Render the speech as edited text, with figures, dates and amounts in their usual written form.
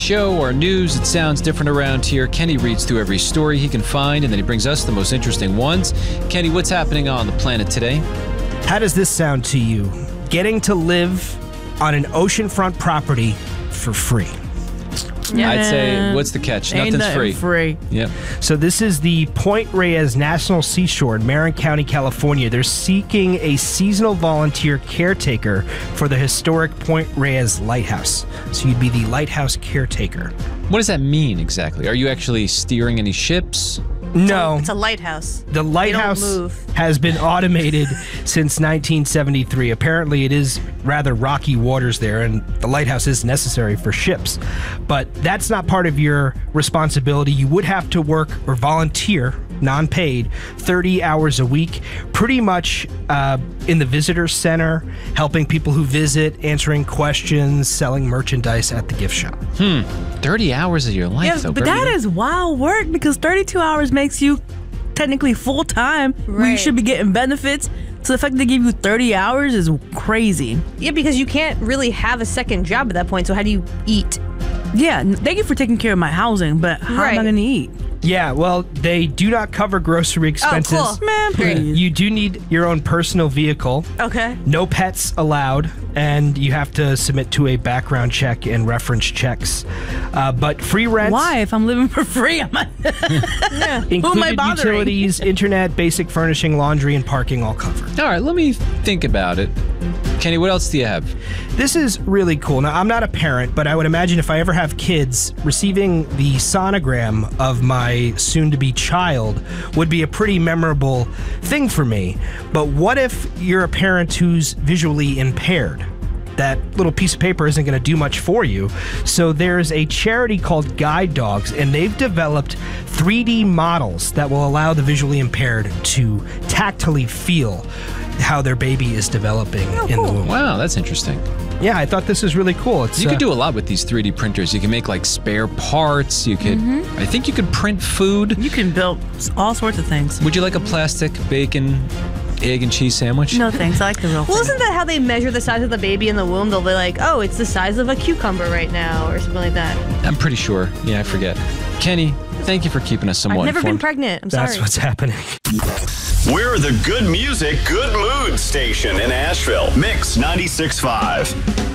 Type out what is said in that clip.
Show or news that sounds different around here. Kenny reads through every story he can find, and then he brings us the most interesting ones. Kenny, what's happening on the planet today? How does this sound to you? Getting to live on an oceanfront property for free. Yeah. I'd say, what's the catch? Ain't Nothing's free. Yep. So this is the Point Reyes National Seashore in Marin County, California. They're seeking a seasonal volunteer caretaker for the historic Point Reyes Lighthouse. So you'd be the lighthouse caretaker. What does that mean exactly? Are you actually steering any ships? No. It's a lighthouse. The lighthouse move. has been automated since 1973. Apparently, it is rather rocky waters there, and the lighthouse is necessary for ships. But that's not part of your responsibility. You would have to work or volunteer, non-paid, 30 hours a week, pretty much in the visitor center, helping people who visit, answering questions, selling merchandise at the gift shop. 30 hours of your life, Yeah, though. but that is wild work because 32 hours makes you technically full-time where you Right. should be getting benefits. So the fact that they give you 30 hours is crazy. Yeah, because you can't really have a second job at that point. So how do you eat? Yeah, thank you for taking care of my housing, but how am I Right. going to eat? Yeah, well, they do not cover grocery expenses. cool. Man, please. You do need your own personal vehicle. Okay. No pets allowed, and you have to submit to a background check and reference checks. But free rent, Why? If I'm living for free, I'm included bothering? utilities, internet, basic furnishing, laundry, and parking all covered. All right, let me think about it. Kenny, what else do you have? This is really cool. Now, I'm not a parent, but I would imagine if I ever have kids, receiving the sonogram of my soon-to-be child would be a pretty memorable thing for me. But what if you're a parent who's visually impaired? That little piece of paper isn't going to do much for you. So there's a charity called Guide Dogs, and they've developed 3D models that will allow the visually impaired to tactily feel how their baby is developing in the womb. Wow, that's interesting. Yeah, I thought this was really cool. It's You could do a lot with these 3D printers. You can make like spare parts. You could, I think you could print food. You can build all sorts of things. Would you like a plastic bacon, egg, and cheese sandwich? No thanks. I like the real Well, thing. isn't that how they measure the size of the baby in the womb? They'll be like, oh, it's the size of a cucumber right now, or something like that. I'm pretty sure. Yeah, I forget. Kenny, thank you for keeping us somewhat I've never been informed. pregnant. I'm That's sorry. what's happening. We're the good music, good mood station in Asheville. Mix 96.5.